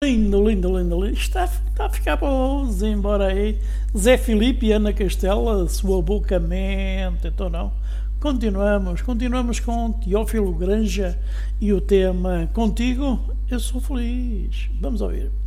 Lindo, lindo, lindo, lindo. Está a ficar bom, embora aí. Zé Filipe e Ana Castela, sua boca mente, então não. Continuamos com Teófilo Granja e o tema Contigo eu sou feliz. Vamos ouvir.